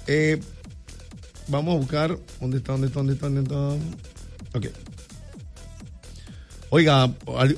Vamos a buscar. ¿Dónde está? Ok. Oiga,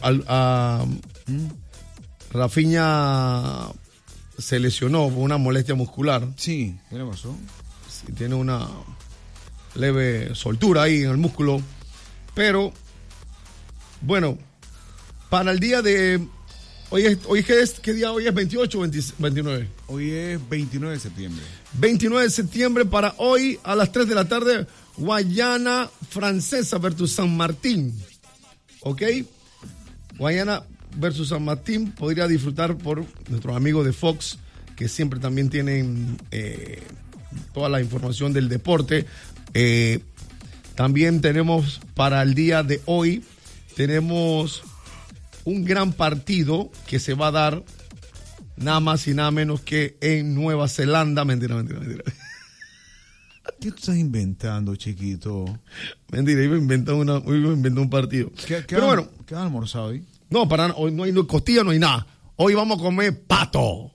Rafinha se lesionó por una molestia muscular. Sí, ¿qué le pasó? Sí, tiene una leve soltura ahí en el músculo. Pero, bueno, para el día de... ¿Qué día hoy es? ¿28 o 29? Hoy es 29 de septiembre. 29 de septiembre para hoy a las 3 de la tarde, Guayana Francesa versus San Martín. ¿Ok? Guayana versus San Martín podría disfrutar por nuestros amigos de Fox, que siempre también tienen toda la información del deporte. También tenemos para el día de hoy, tenemos un gran partido que se va a dar nada más y nada menos que en Nueva Zelanda. Mentira. ¿Qué tú estás inventando, chiquito? Mentira, iba a inventar un partido. Pero bueno, ¿qué has almorzado hoy? No, hoy no hay costilla, no hay nada. Hoy vamos a comer pato.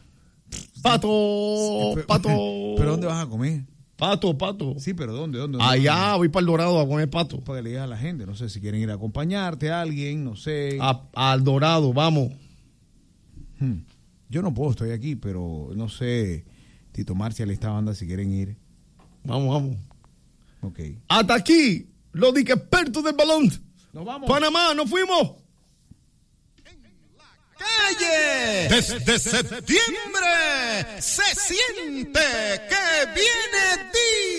Pato. ¿Pero dónde vas a comer? Pato. Sí, pero ¿dónde? Allá, voy para el Dorado a comer pato. Para que le digas a la gente, no sé, si quieren ir a acompañarte a alguien, no sé. Al Dorado, vamos. Yo no puedo, estoy aquí, pero no sé, Tito Marcial y esta banda si quieren ir. Vamos. Ok. Hasta aquí, los expertos del balón. Nos vamos. Panamá, nos fuimos. Calle. Desde septiembre se siente que viene día.